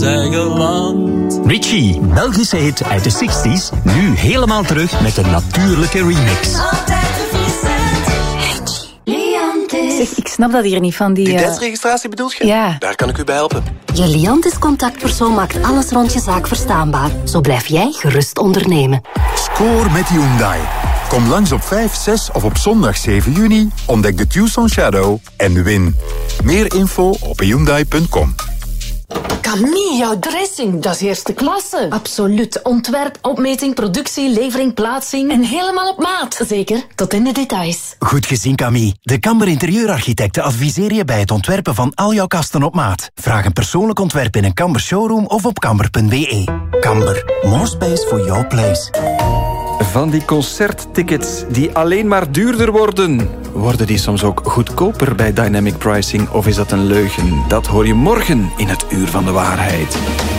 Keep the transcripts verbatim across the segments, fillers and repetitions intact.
eigen land. Richie, Belgische hit uit de zestig's, nu helemaal terug met een natuurlijke remix. Altijd verfrissend. Liantis. Zeg, ik snap dat hier niet van die... Identiteitsregistratie bedoelt je? Ja. Daar kan ik u bij helpen. Je Liantis contactpersoon maakt alles rond je zaak verstaanbaar. Zo blijf jij gerust ondernemen. Score met Hyundai. Kom langs op vijf, zes of op zondag zeven juni. Ontdek de Tucson Shadow en win. Meer info op hyundai punt com. Camille, jouw dressing, dat is eerste klasse. Absoluut. Ontwerp, opmeting, productie, levering, plaatsing. En helemaal op maat. Zeker, tot in de details. Goed gezien, Camille. De Kamber Interieurarchitecten adviseer je bij het ontwerpen van al jouw kasten op maat. Vraag een persoonlijk ontwerp in een Kamber showroom of op kamber punt b e. Kamber, more space for your place. Van die concerttickets die alleen maar duurder worden. Worden die soms ook goedkoper bij Dynamic Pricing of is dat een leugen? Dat hoor je morgen in het Uur van de Waarheid.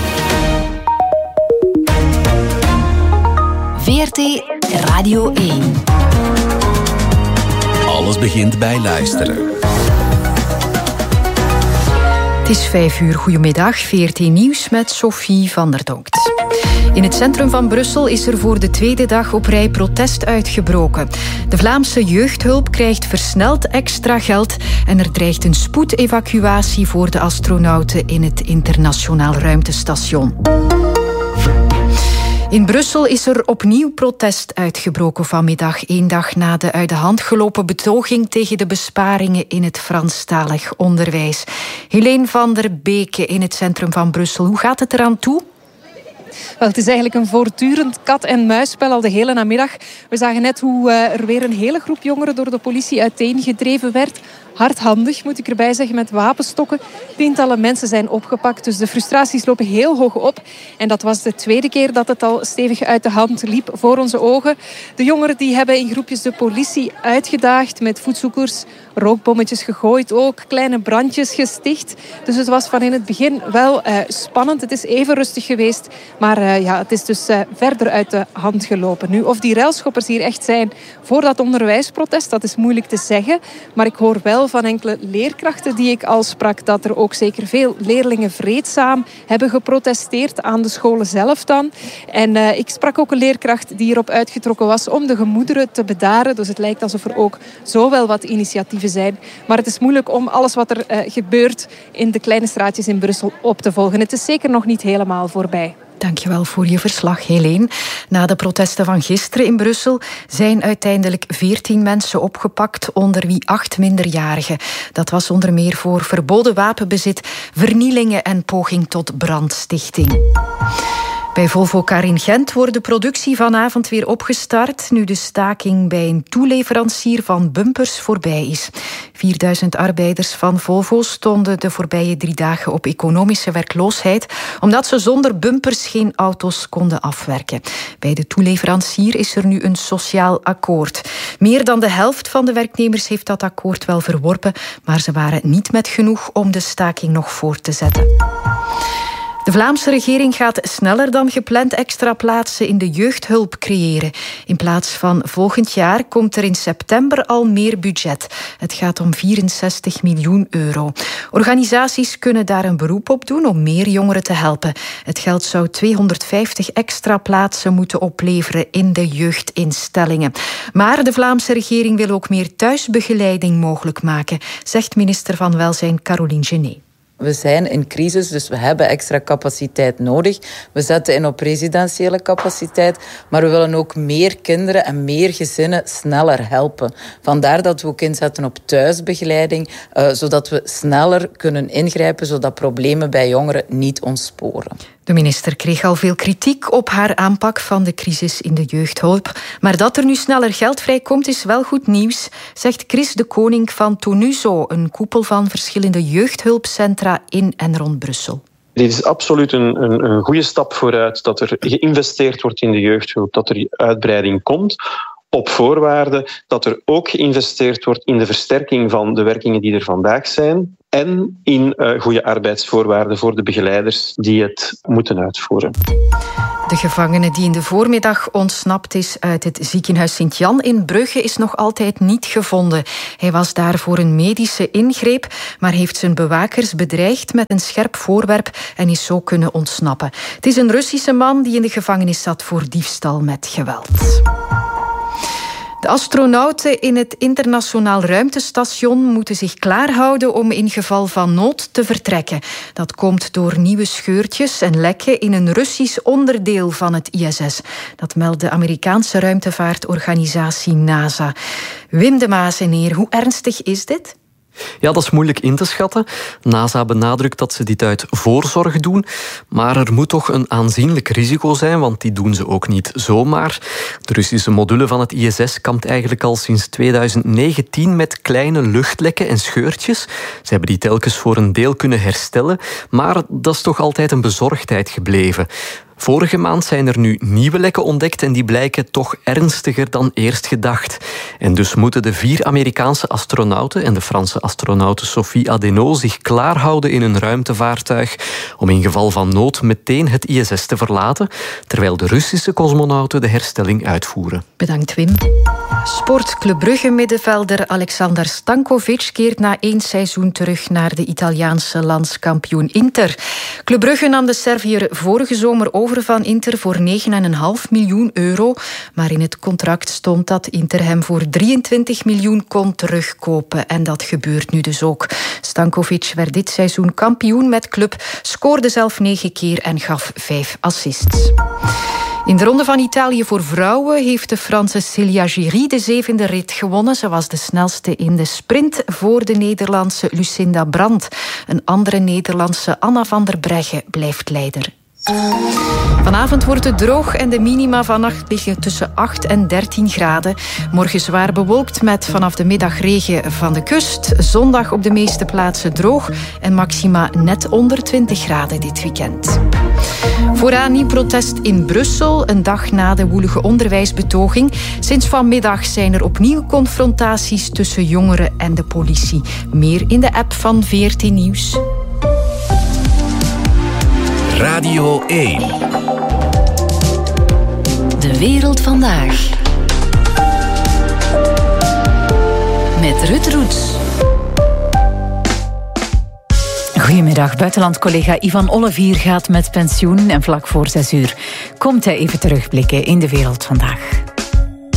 V R T Radio één. Alles begint bij luisteren. Het is vijf uur. Goedemiddag. V R T Nieuws met Sophie van der Donkt. In het centrum van Brussel is er voor de tweede dag op rij protest uitgebroken. De Vlaamse jeugdhulp krijgt versneld extra geld en er dreigt een spoedevacuatie voor de astronauten in het internationaal ruimtestation. In Brussel is er opnieuw protest uitgebroken vanmiddag, één dag na de uit de hand gelopen betoging tegen de besparingen in het Franstalig onderwijs. Helene van der Beke in het centrum van Brussel. Hoe gaat het eraan toe? Wel, het is eigenlijk een voortdurend kat-en-muisspel al de hele namiddag. We zagen net hoe uh, er weer een hele groep jongeren door de politie uiteengedreven werd. Hardhandig, moet ik erbij zeggen, met wapenstokken. Tientallen mensen zijn opgepakt, dus de frustraties lopen heel hoog op. En dat was de tweede keer dat het al stevig uit de hand liep voor onze ogen. De jongeren die hebben in groepjes de politie uitgedaagd met voetzoekers, rookbommetjes gegooid ook, kleine brandjes gesticht. Dus het was van in het begin wel uh, spannend. Het is even rustig geweest, maar uh, ja, het is dus uh, verder uit de hand gelopen. Nu, of die railschoppers hier echt zijn voor dat onderwijsprotest, dat is moeilijk te zeggen. Maar ik hoor wel van enkele leerkrachten die ik al sprak dat er ook zeker veel leerlingen vreedzaam hebben geprotesteerd aan de scholen zelf dan. En uh, ik sprak ook een leerkracht die erop uitgetrokken was om de gemoederen te bedaren. Dus het lijkt alsof er ook zo wel wat initiatieven zijn. Maar het is moeilijk om alles wat er uh, gebeurt in de kleine straatjes in Brussel op te volgen. Het is zeker nog niet helemaal voorbij. Dankjewel voor je verslag, Helene. Na de protesten van gisteren in Brussel zijn uiteindelijk veertien mensen opgepakt, onder wie acht minderjarigen. Dat was onder meer voor verboden wapenbezit, vernielingen en poging tot brandstichting. Bij Volvo Car in Gent wordt de productie vanavond weer opgestart, nu de staking bij een toeleverancier van bumpers voorbij is. vierduizend arbeiders van Volvo stonden de voorbije drie dagen op economische werkloosheid, omdat ze zonder bumpers geen auto's konden afwerken. Bij de toeleverancier is er nu een sociaal akkoord. Meer dan de helft van de werknemers heeft dat akkoord wel verworpen, maar ze waren niet met genoeg om de staking nog voort te zetten. De Vlaamse regering gaat sneller dan gepland extra plaatsen in de jeugdhulp creëren. In plaats van volgend jaar komt er in september al meer budget. Het gaat om vierenzestig miljoen euro. Organisaties kunnen daar een beroep op doen om meer jongeren te helpen. Het geld zou tweehonderdvijftig extra plaatsen moeten opleveren in de jeugdinstellingen. Maar de Vlaamse regering wil ook meer thuisbegeleiding mogelijk maken, zegt minister van Welzijn Caroline Genet. We zijn in crisis, dus we hebben extra capaciteit nodig. We zetten in op residentiële capaciteit, maar we willen ook meer kinderen en meer gezinnen sneller helpen. Vandaar dat we ook inzetten op thuisbegeleiding, uh, zodat we sneller kunnen ingrijpen, zodat problemen bij jongeren niet ontsporen. De minister kreeg al veel kritiek op haar aanpak van de crisis in de jeugdhulp. Maar dat er nu sneller geld vrijkomt is wel goed nieuws, zegt Chris de Koning van Tonuzo, een koepel van verschillende jeugdhulpcentra in en rond Brussel. Dit is absoluut een, een, een goede stap vooruit, dat er geïnvesteerd wordt in de jeugdhulp, dat er uitbreiding komt, op voorwaarde dat er ook geïnvesteerd wordt in de versterking van de werkingen die er vandaag zijn. en in uh, goede arbeidsvoorwaarden voor de begeleiders die het moeten uitvoeren. De gevangene die in de voormiddag ontsnapt is uit het ziekenhuis Sint-Jan in Brugge is nog altijd niet gevonden. Hij was daar voor een medische ingreep, maar heeft zijn bewakers bedreigd met een scherp voorwerp en is zo kunnen ontsnappen. Het is een Russische man die in de gevangenis zat voor diefstal met geweld. De astronauten in het internationaal ruimtestation moeten zich klaarhouden om in geval van nood te vertrekken. Dat komt door nieuwe scheurtjes en lekken in een Russisch onderdeel van het I S S. Dat meldt de Amerikaanse ruimtevaartorganisatie NASA. Wim de Maaseneer, hoe ernstig is dit? Ja, dat is moeilijk in te schatten. NASA benadrukt dat ze dit uit voorzorg doen. Maar er moet toch een aanzienlijk risico zijn, want die doen ze ook niet zomaar. De Russische module van het I S S kampt eigenlijk al sinds tweeduizend negentien met kleine luchtlekken en scheurtjes. Ze hebben die telkens voor een deel kunnen herstellen, maar dat is toch altijd een bezorgdheid gebleven. Vorige maand zijn er nu nieuwe lekken ontdekt en die blijken toch ernstiger dan eerst gedacht. En dus moeten de vier Amerikaanse astronauten en de Franse astronaute Sophie Adenau zich klaarhouden in een ruimtevaartuig om in geval van nood meteen het I S S te verlaten, terwijl de Russische cosmonauten de herstelling uitvoeren. Bedankt, Wim. Sport Club Brugge-middenvelder Alexander Stankovic keert na één seizoen terug naar de Italiaanse landskampioen Inter. Club Brugge nam de Serviër vorige zomer over van Inter voor negen komma vijf miljoen euro. Maar in het contract stond dat Inter hem voor drieëntwintig miljoen kon terugkopen. En dat gebeurt nu dus ook. Stankovic werd dit seizoen kampioen met club, scoorde zelf negen keer en gaf vijf assists. In de Ronde van Italië voor vrouwen heeft de Franse Celia Giry de zevende rit gewonnen. Ze was de snelste in de sprint voor de Nederlandse Lucinda Brandt. Een andere Nederlandse Anna van der Breggen blijft leider. Vanavond wordt het droog en de minima vannacht liggen tussen acht en dertien graden. Morgen zwaar bewolkt met vanaf de middag regen van de kust. Zondag op de meeste plaatsen droog en maxima net onder twintig graden dit weekend. Vooraan nieuw protest in Brussel, een dag na de woelige onderwijsbetoging. Sinds vanmiddag zijn er opnieuw confrontaties tussen jongeren en de politie. Meer in de app van V R T Nieuws. Radio één. De wereld vandaag. Met Ruud Roets. Goedemiddag, buitenlandcollega Ivan Olivier gaat met pensioen en vlak voor zes uur komt hij even terugblikken in de wereld vandaag.